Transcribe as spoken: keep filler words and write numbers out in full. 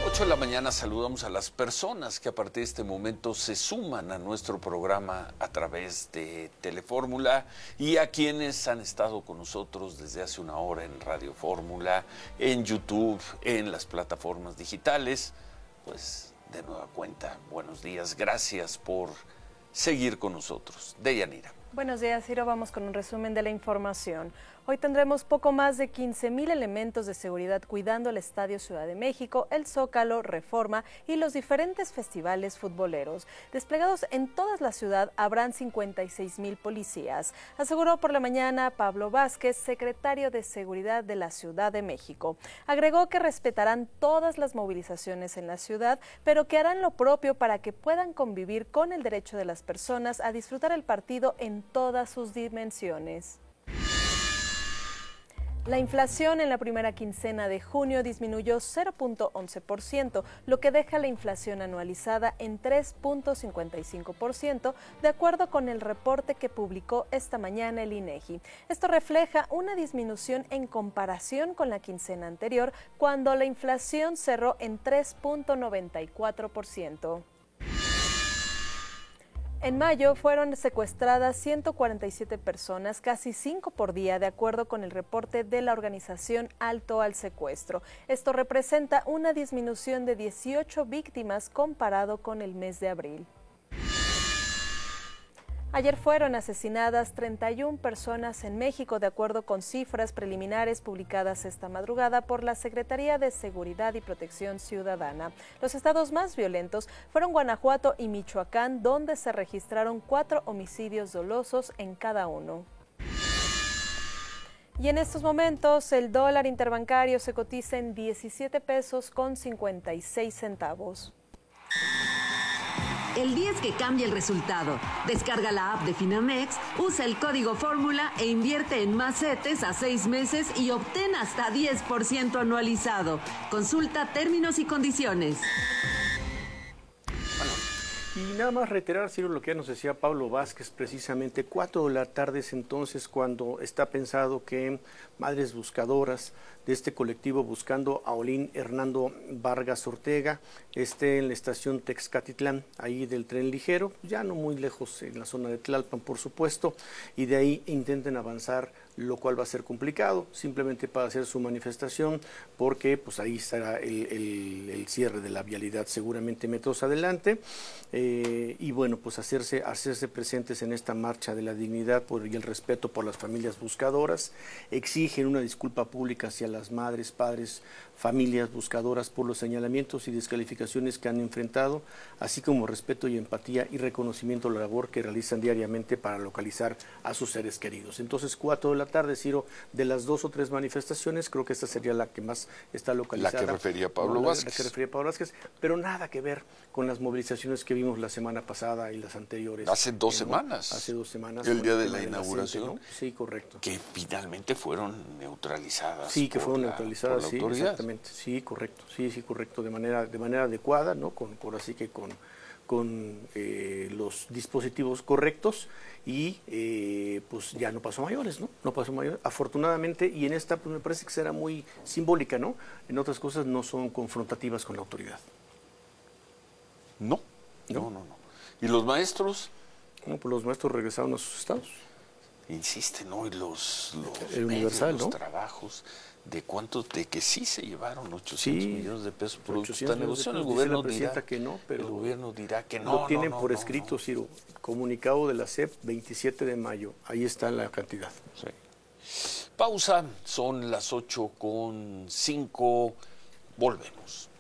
ocho de la mañana saludamos a las personas que a partir de este momento se suman a nuestro programa a través de Telefórmula y a quienes han estado con nosotros desde hace una hora en Radio Fórmula, en YouTube, en las plataformas digitales. Pues de nueva cuenta, buenos días, gracias por seguir con nosotros. Deyanira. Buenos días, Ciro. Vamos con un resumen de la información. Hoy tendremos poco más de quince mil elementos de seguridad cuidando el Estadio Ciudad de México, el Zócalo, Reforma y los diferentes festivales futboleros. Desplegados en toda la ciudad habrán cincuenta y seis mil policías, aseguró por la mañana Pablo Vázquez, secretario de Seguridad de la Ciudad de México. Agregó que respetarán todas las movilizaciones en la ciudad, pero que harán lo propio para que puedan convivir con el derecho de las personas a disfrutar el partido en todas sus dimensiones. La inflación en la primera quincena de junio disminuyó cero punto once por ciento, lo que deja la inflación anualizada en tres punto cincuenta y cinco por ciento, de acuerdo con el reporte que publicó esta mañana el INEGI. Esto refleja una disminución en comparación con la quincena anterior, cuando la inflación cerró en tres punto noventa y cuatro por ciento. En mayo fueron secuestradas ciento cuarenta y siete personas, casi cinco por día, de acuerdo con el reporte de la organización Alto al Secuestro. Esto representa una disminución de dieciocho víctimas comparado con el mes de abril. Ayer fueron asesinadas treinta y una personas en México, de acuerdo con cifras preliminares publicadas esta madrugada por la Secretaría de Seguridad y Protección Ciudadana. Los estados más violentos fueron Guanajuato y Michoacán, donde se registraron cuatro homicidios dolosos en cada uno. Y en estos momentos el dólar interbancario se cotiza en diecisiete pesos con cincuenta y seis centavos. El día es que cambia el resultado. Descarga la app de Finamex, usa el código Fórmula e invierte en más CETES a seis meses y obtén hasta diez por ciento anualizado. Consulta términos y condiciones. Y nada más reiterar, Ciro, lo que ya nos decía Pablo Vázquez, precisamente cuatro de la tarde es entonces cuando está pensado que Madres Buscadoras de este colectivo Buscando a Olín Hernando Vargas Ortega esté en la estación Texcatitlán, ahí del tren ligero, ya no muy lejos en la zona de Tlalpan, por supuesto, y de ahí intenten avanzar, lo cual va a ser complicado, simplemente para hacer su manifestación, porque pues ahí estará el, el, el cierre de la vialidad seguramente metros adelante, eh, y bueno, pues hacerse, hacerse presentes en esta marcha de la dignidad por, y el respeto por las familias buscadoras. Exigen una disculpa pública hacia las madres, padres, familias buscadoras por los señalamientos y descalificaciones que han enfrentado, así como respeto y empatía y reconocimiento a la labor que realizan diariamente para localizar a sus seres queridos. Entonces, cuatro de la tarde, Ciro, de las dos o tres manifestaciones, creo que esta sería la que más está localizada. La que refería Pablo la, Vázquez. La que refería Pablo Vázquez, pero nada que ver con las movilizaciones que vimos la semana pasada y las anteriores. Hace dos ¿no? semanas. Hace dos semanas. El día de el la de inauguración. La gente, ¿no? Sí, correcto. Que finalmente fueron neutralizadas. Sí, que fueron la, neutralizadas, sí, autoridad. Exactamente. Sí, correcto. Sí, sí, correcto. De manera, de manera adecuada, ¿no? Con, por así que con, con eh, los dispositivos correctos y eh, pues ya no pasó a mayores, ¿no? No pasó a mayores, afortunadamente, y en esta pues me parece que será muy simbólica, ¿no? En otras cosas no son confrontativas con la autoridad. No, no, no, no. no. ¿Y los maestros? Bueno, pues los maestros regresaron a sus estados. Insisten hoy los, los, el medios, universal, los ¿no? trabajos de cuánto, de que sí se llevaron ochocientos sí, millones de pesos por esta negociación. El gobierno dirá que no, pero el gobierno dirá que no. Lo tienen no, no, por no, escrito, no. Ciro. Comunicado de la C E P, veintisiete de mayo. Ahí está la cantidad. Sí. Pausa, son las ocho con cinco. Volvemos.